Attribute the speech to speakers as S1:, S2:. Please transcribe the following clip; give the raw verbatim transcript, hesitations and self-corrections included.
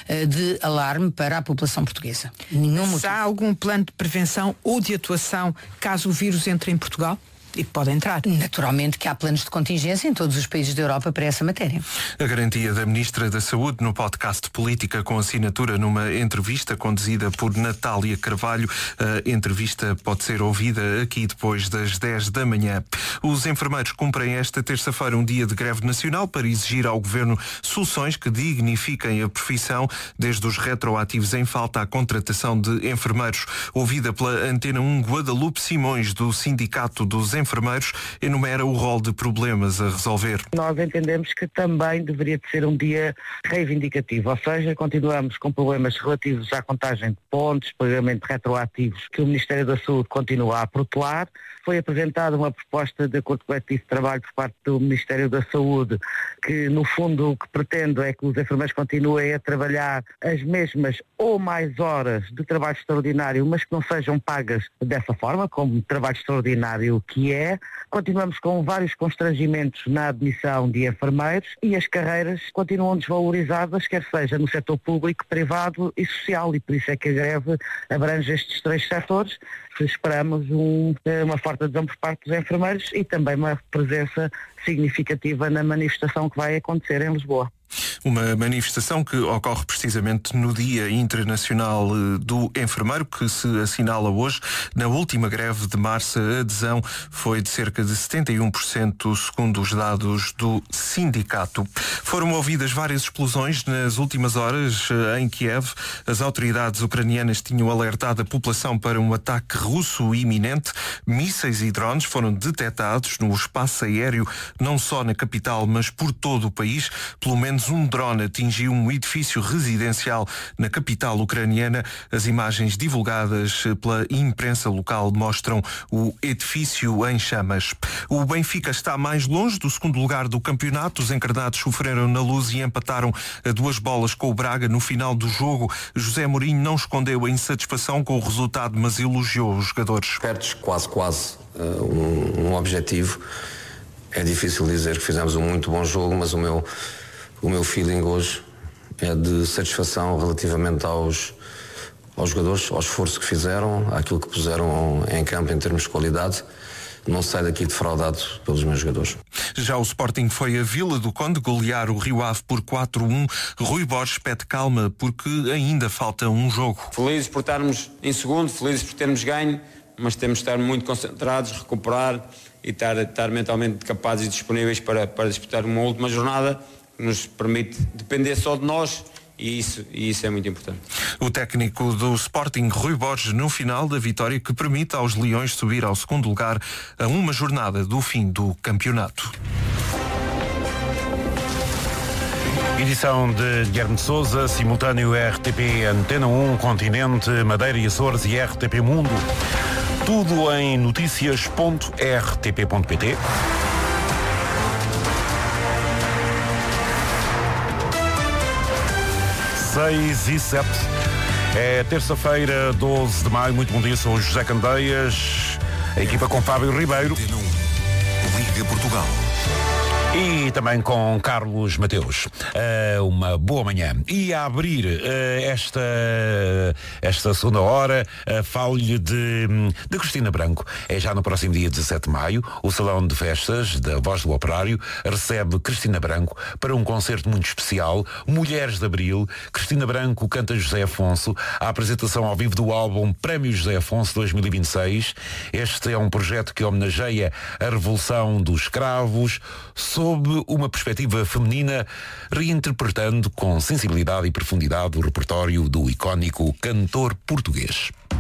S1: de alarme para a população portuguesa. Nenhum motivo.
S2: Se há algum plano de prevenção ou de atuação caso o vírus entre em Portugal? E pode entrar.
S1: Naturalmente que há planos de contingência em todos os países da Europa para essa matéria.
S3: A garantia da Ministra da Saúde no podcast Política com assinatura numa entrevista conduzida por Natália Carvalho. A entrevista pode ser ouvida aqui depois das dez da manhã. Os enfermeiros cumprem esta terça-feira um dia de greve nacional para exigir ao Governo soluções que dignifiquem a profissão, desde os retroativos em falta à contratação de enfermeiros. Ouvida pela Antena um, Guadalupe Simões, do Sindicato dos Enfermeiros, enumera o rol de problemas a resolver.
S4: Nós entendemos que também deveria de ser um dia reivindicativo, ou seja, continuamos com problemas relativos à contagem de pontos, pagamento de retroativos, que o Ministério da Saúde continua a protelar. Foi apresentada uma proposta de acordo coletivo de trabalho por parte do Ministério da Saúde, que no fundo o que pretende é que os enfermeiros continuem a trabalhar as mesmas ou mais horas de trabalho extraordinário, mas que não sejam pagas dessa forma, como trabalho extraordinário que é. Continuamos com vários constrangimentos na admissão de enfermeiros e as carreiras continuam desvalorizadas, quer seja no setor público, privado e social, e por isso é que a greve abrange estes três setores. Esperamos um, uma forte adesão por parte dos enfermeiros e também uma presença significativa na manifestação que vai acontecer em Lisboa.
S3: Uma manifestação que ocorre precisamente no Dia Internacional do Enfermeiro, que se assinala hoje. Na última greve de março, a adesão foi de cerca de setenta e um por cento, segundo os dados do sindicato. Foram ouvidas várias explosões nas últimas horas em Kiev. As autoridades ucranianas tinham alertado a população para um ataque russo iminente. Mísseis e drones foram detectados no espaço aéreo, não só na capital, mas por todo o país. Pelo menos um drone atingiu um edifício residencial na capital ucraniana. As imagens divulgadas pela imprensa local mostram o edifício em chamas. O Benfica está mais longe do segundo lugar do campeonato. Os encarnados sofreram na Luz e empataram a duas bolas com o Braga no final do jogo. José Mourinho não escondeu a insatisfação com o resultado, mas elogiou os jogadores.
S5: Perdes quase, quase uh, um, um objetivo. É difícil dizer que fizemos um muito bom jogo, mas o meu O meu feeling hoje é de satisfação relativamente aos, aos jogadores, ao esforço que fizeram, àquilo que puseram em campo em termos de qualidade. Não saio daqui defraudado pelos meus jogadores.
S3: Já o Sporting foi a Vila do Conde golear o Rio Ave por quatro a um. Rui Borges pede calma porque ainda falta um jogo.
S6: Felizes por estarmos em segundo, felizes por termos ganho, mas temos de estar muito concentrados, recuperar e estar, estar mentalmente capazes e disponíveis para, para disputar uma última jornada que nos permite depender só de nós. E isso, e isso é muito importante.
S3: O técnico do Sporting, Rui Borges, no final da vitória que permite aos Leões subir ao segundo lugar a uma jornada do fim do campeonato.
S7: Edição de Guilherme de Sousa, simultâneo R T P Antena um, Continente, Madeira e Açores e R T P Mundo. Tudo em notícias ponto r t p ponto p t. seis e sete. É terça-feira, doze de maio. Muito bom dia, sou o José Candeias. A equipa com Fábio Ribeiro.
S8: Liga Portugal.
S7: E também com Carlos Mateus. Uh, uma boa manhã. E a abrir uh, esta, esta segunda hora, uh, falo-lhe de, de Cristina Branco. É já no próximo dia dezassete de maio. O Salão de Festas da Voz do Operário recebe Cristina Branco para um concerto muito especial. Mulheres de Abril. Cristina Branco canta José Afonso. A apresentação ao vivo do álbum Prémio José Afonso dois mil e vinte e seis. Este é um projeto que homenageia a Revolução dos Escravos sob uma perspectiva feminina, reinterpretando com sensibilidade e profundidade o repertório do icónico cantor português.